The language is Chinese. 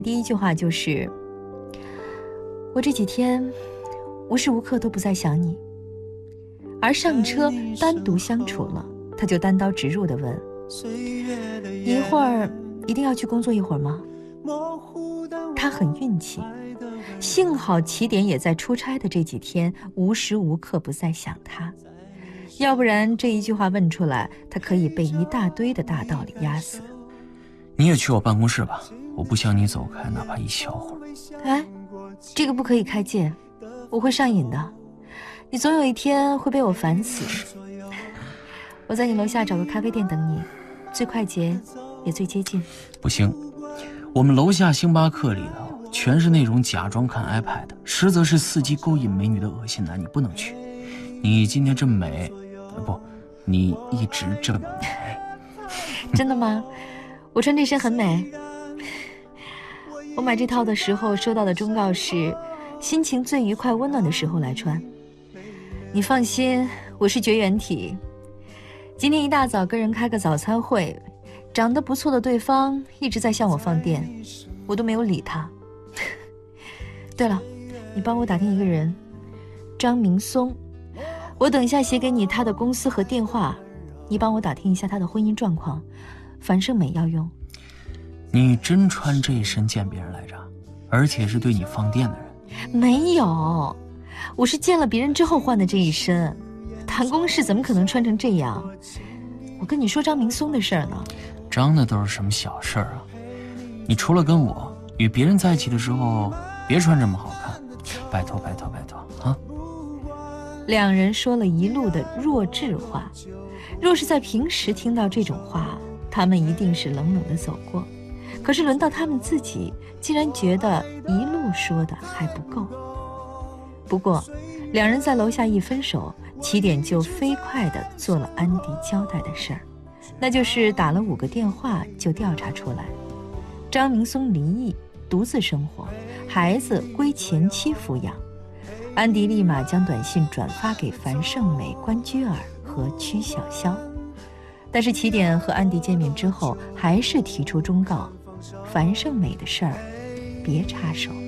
第一句话就是我这几天无时无刻都不在想你。而上车单独相处了，他就单刀直入地问，你一会儿一定要去工作一会儿吗？他很运气，幸好起点也在出差的这几天无时无刻不在想他，要不然这一句话问出来，他可以被一大堆的大道理压死。 你也去我办公室吧，我不想你走开哪怕一小会儿。 哎，这个不可以开戒，我会上瘾的，你总有一天会被我烦死。我在你楼下找个咖啡店等你，最快捷也最接近。 不行，我们楼下星巴克里头全是那种假装看 iPad 的，实则是伺机勾引美女的恶心男，你不能去。你今天真美，不，你一直这么美。 真的吗？我穿这身很美。我买这套的时候收到的忠告是，心情最愉快温暖的时候来穿。你放心，我是绝缘体。今天一大早跟人开个早餐会，长得不错的对方一直在向我放电，我都没有理他。对了，你帮我打听一个人，张明松，我等一下写给你他的公司和电话，你帮我打听一下他的婚姻状况，樊胜美要用。 你真穿这一身见别人来着？而且是对你放电的人？ 没有，我是见了别人之后换的这一身，谈公事怎么可能穿成这样？我跟你说张明松的事儿呢。 张的都是什么小事儿啊？你除了跟我与别人在一起的时候，别穿这么好看，拜托拜托拜托啊！ 两人说了一路的弱智话，若是在平时听到这种话，他们一定是冷冷的走过。可是轮到他们自己，竟然觉得一路说的还不够。不过，两人在楼下一分手，起点就飞快地做了安迪交代的事儿，那就是打了5个电话就调查出来，张明松离异，独自生活，孩子归前妻抚养。安迪立马将短信转发给樊胜美、关雎尔和曲筱绡，但是起点和安迪见面之后，还是提出忠告，樊胜美的事儿别插手。